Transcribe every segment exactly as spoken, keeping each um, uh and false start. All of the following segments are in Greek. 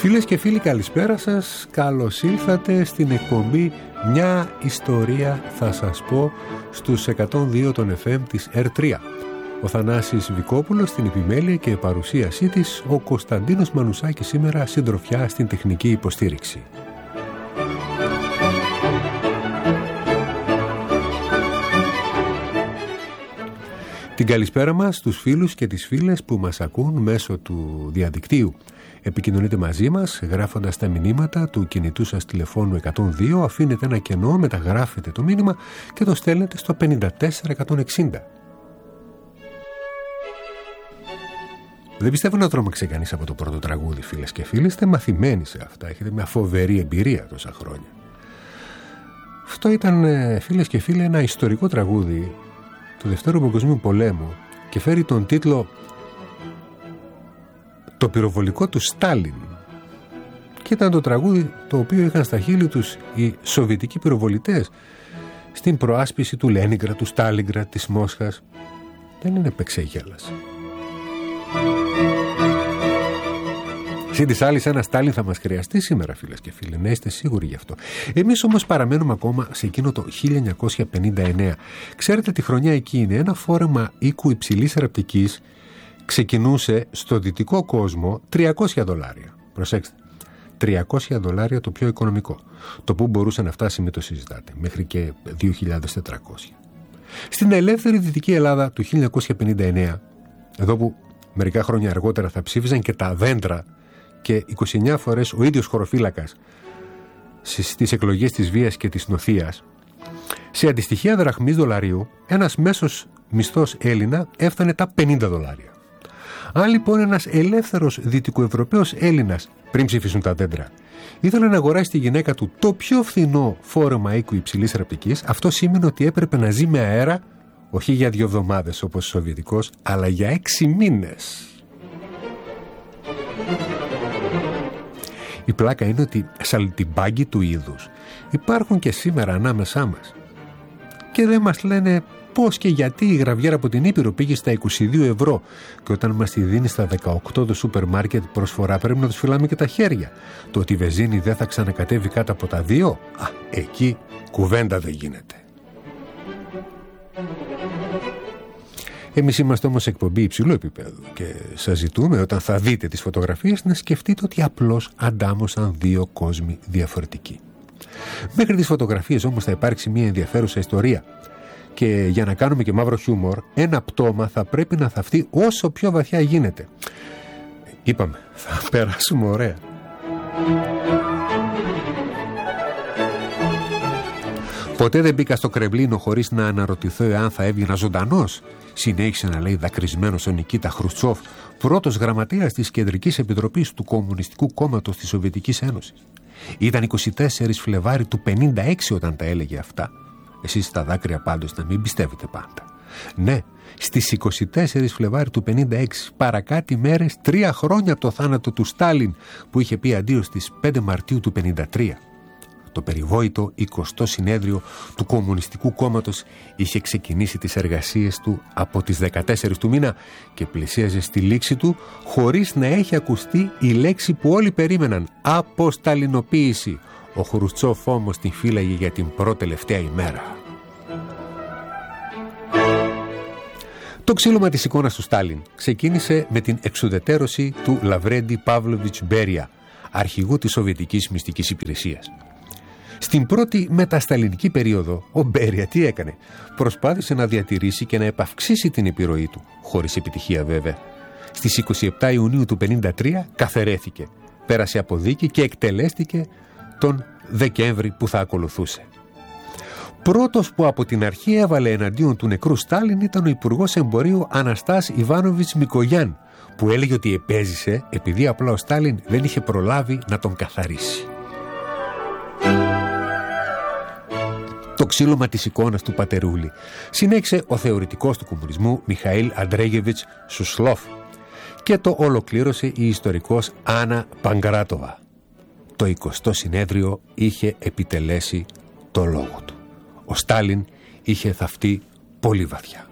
Φίλες και φίλοι, καλησπέρα σας. Καλώς ήλθατε στην εκπομπή «Μια ιστορία θα σας πω» στους εκατόν δύο των εφ εμ της ερ τρία. Ο Θανάσης Βικόπουλος στην επιμέλεια και παρουσίασή της, ο Κωνσταντίνος Μανουσάκης σήμερα συντροφιά στην τεχνική υποστήριξη. Την καλησπέρα μας στους φίλους και τις φίλες που μας ακούν μέσω του διαδικτύου. Επικοινωνείτε μαζί μας γράφοντας τα μηνύματα του κινητού σας τηλεφώνου εκατόν δύο, αφήνετε ένα κενό, μεταγράφετε το μήνυμα και το στέλνετε στο πενήντα τέσσερα εκατόν εξήντα. Δεν πιστεύω να τρόμαξε κανείς από το πρώτο τραγούδι, φίλες και φίλοι. Είστε μαθημένοι σε αυτά, έχετε μια φοβερή εμπειρία τόσα χρόνια. Αυτό ήταν, φίλες και φίλοι, ένα ιστορικό τραγούδι του Δευτέρου Παγκοσμίου Πολέμου και φέρει τον τίτλο «Το πυροβολικό του Στάλιν». Και ήταν το τραγούδι το οποίο είχαν στα χείλη τους οι σοβιετικοί πυροβολητές στην προάσπιση του Λένιγκραντ, του Στάλινγκραντ, της Μόσχας. Δεν είναι πεξεγέλας. Συν της άλλης, ένα Στάλιν θα μας χρειαστεί σήμερα, φίλες και φίλοι, να είστε σίγουροι γι' αυτό. Εμείς όμως παραμένουμε ακόμα σε εκείνο το χίλια εννιακόσια πενήντα εννέα. Ξέρετε, τη χρονιά εκείνη ένα φόρεμα οίκου υψηλής ραπτικής ξεκινούσε στο δυτικό κόσμο τριακόσια δολάρια. Προσέξτε, τριακόσια δολάρια το πιο οικονομικό. Το που μπορούσε να φτάσει, μην το συζητάτε, μέχρι και δύο χιλιάδες τετρακόσια. Στην ελεύθερη Δυτική Ελλάδα του χίλια εννιακόσια πενήντα εννέα, εδώ που μερικά χρόνια αργότερα θα ψήφιζαν και τα δέντρα και είκοσι εννέα φορές ο ίδιος χωροφύλακας στις εκλογές της Βίας και της Νοθείας, σε αντιστοιχεία δραχμής δολαρίου ένας μέσος μισθός Έλληνα έφτανε τα πενήντα δολάρια. Αν λοιπόν ένας ελεύθερος δυτικοευρωπαίος Έλληνας, πριν ψηφίσουν τα δέντρα, ήθελε να αγοράσει τη γυναίκα του το πιο φθηνό φόρεμα οίκου υψηλής ραπτικής, αυτό σήμαινε ότι έπρεπε να ζει με αέρα, όχι για δύο εβδομάδες όπως ο Σοβιετικός, αλλά για έξι μήνες. Η πλάκα είναι ότι σαλτιμπάγκοι του είδους υπάρχουν και σήμερα ανάμεσά μας. Και δεν μας λένε πώς και γιατί η γραβιέρα από την Ήπειρο πήγε στα είκοσι δύο ευρώ και όταν μας τη δίνει στα δεκαοκτώ το σούπερ μάρκετ προσφορά πρέπει να τους φυλάμε και τα χέρια. Το ότι η βενζίνη δεν θα ξανακατέβει κάτω από τα δύο, α, εκεί κουβέντα δεν γίνεται. Εμείς είμαστε όμως εκπομπή υψηλού επίπεδου και σας ζητούμε όταν θα δείτε τις φωτογραφίες να σκεφτείτε ότι απλώς αντάμωσαν δύο κόσμοι διαφορετικοί. Μέχρι τις φωτογραφίες όμως θα υπάρξει μια ενδιαφέρουσα ιστορία και για να κάνουμε και μαύρο χιούμορ, ένα πτώμα θα πρέπει να θαυτεί όσο πιο βαθιά γίνεται. Είπαμε, θα περάσουμε ωραία. Ποτέ δεν μπήκα στο Κρεμλίνο χωρίς να αναρωτηθώ εάν θα έβγαινα ζωντανός, συνέχισε να λέει δακρυσμένος ο Νικίτα Χρουτσόφ, πρώτος γραμματέας της Κεντρικής Επιτροπής του Κομμουνιστικού Κόμματος της Σοβιετικής Ένωσης. Ήταν είκοσι τέσσερις Φλεβάρι του πενήντα έξι όταν τα έλεγε αυτά. Εσείς στα δάκρυα πάντως να μην πιστεύετε πάντα. Ναι, στις είκοσι τέσσερις Φλεβάρι του πενήντα έξι, παρακάτι μέρες, τρία χρόνια από το θάνατο του Στάλιν, που είχε πει αντίο στις πέντε Μαρτίου του πενήντα τρία. Το περιβόητο εικοστό συνέδριο του Κομμουνιστικού Κόμματος είχε ξεκινήσει τις εργασίες του από τις δεκατέσσερις του μήνα και πλησίαζε στη λήξη του χωρίς να έχει ακουστεί η λέξη που όλοι περίμεναν, αποσταλινοποίηση. Ο Χρουτσόφ όμως την φύλαγε για την πρώτη τελευταία ημέρα. Το ξύλωμα της εικόνας του Στάλιν ξεκίνησε με την εξουδετερώση του Λαβρέντι Παύλοβιτς Μπέρια, αρχηγού της Σοβιετικής Μυστικής Υπηρεσίας. Στην πρώτη μετασταλινική περίοδο, ο Μπέρια τι έκανε? Προσπάθησε να διατηρήσει και να επαυξήσει την επιρροή του, χωρίς επιτυχία βέβαια. Στις είκοσι επτά Ιουνίου του πενήντα τρία καθαιρέθηκε, πέρασε από δίκη και εκτελέστηκε τον Δεκέμβρη που θα ακολουθούσε. Πρώτος που από την αρχή έβαλε εναντίον του νεκρού Στάλιν ήταν ο Υπουργός Εμπορίου Αναστάς Ιβάνοβιτς Μικογιάν, που έλεγε ότι επέζησε επειδή απλά ο Στάλιν δεν είχε προλάβει να τον καθαρίσει. Το ξύλωμα της εικόνας του πατερούλη συνέχισε ο θεωρητικός του κομμουνισμού Μιχαήλ Αντρέγεβιτς Σουσλόφ και το ολοκλήρωσε η ιστορικός Άννα Παγκράτοβα. Το εικοστό συνέδριο είχε επιτελέσει το λόγο του. Ο Στάλιν είχε θαυτεί πολύ βαθιά.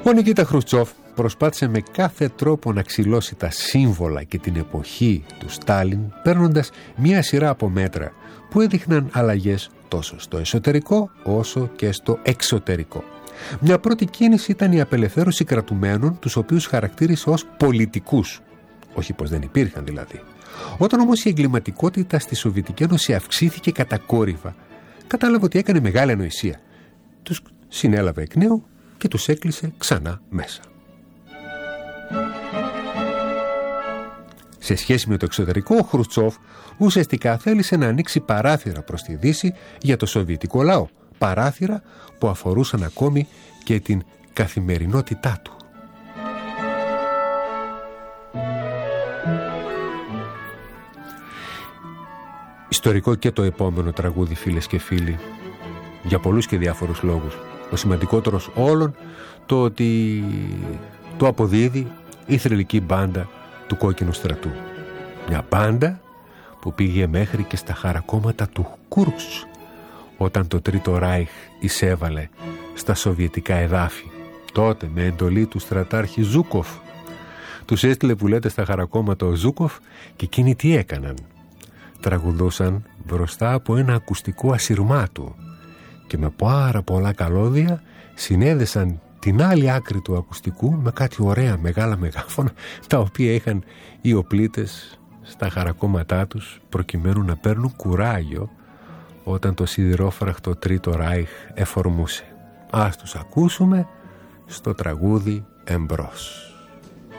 Ο Νικίτα Χρουστσόφ προσπάθησε με κάθε τρόπο να ξυλώσει τα σύμβολα και την εποχή του Στάλιν, παίρνοντας μία σειρά από μέτρα που έδειχναν αλλαγές τόσο στο εσωτερικό όσο και στο εξωτερικό. Μια πρώτη κίνηση ήταν η απελευθέρωση κρατουμένων, τους οποίους χαρακτήρισε ως πολιτικούς. Όχι πως δεν υπήρχαν δηλαδή. Όταν όμως η εγκληματικότητα στη Σοβιετική Ένωση αυξήθηκε κατακόρυφα, κατάλαβε ότι έκανε μεγάλη ανοησία. Τους συνέλαβε εκ νέου και τους έκλεισε ξανά μέσα. Σε σχέση με το εξωτερικό, ο Χρουστσόφ ουσιαστικά θέλησε να ανοίξει παράθυρα προς τη Δύση για το σοβιετικό λαό. Παράθυρα που αφορούσαν ακόμη και την καθημερινότητά του. Ιστορικό και το επόμενο τραγούδι, φίλες και φίλοι, για πολλούς και διάφορους λόγους. Ο σημαντικότερος όλων, το ότι το αποδίδει η θρυλική μπάντα του Κόκκινου Στρατού. Μια μπάντα που πήγε μέχρι και στα χαρακόμματα του Κούρσκ όταν το Τρίτο Ράιχ εισέβαλε στα σοβιετικά εδάφη. Τότε με εντολή του στρατάρχη Ζούκοφ. Τους έστειλε που λέτε στα χαρακόμματα ο Ζούκοφ και εκείνοι τι έκαναν? Τραγουδούσαν μπροστά από ένα ακουστικό ασυρμάτου και με πάρα πολλά καλώδια συνέδεσαν την άλλη άκρη του ακουστικού με κάτι ωραία μεγάλα μεγάφωνα, τα οποία είχαν οι οπλίτες στα χαρακόμματά τους προκειμένου να παίρνουν κουράγιο όταν το σιδηρόφραχτο Τρίτο Ράιχ εφορμούσε. Ας τους ακούσουμε στο τραγούδι «Εμπρός».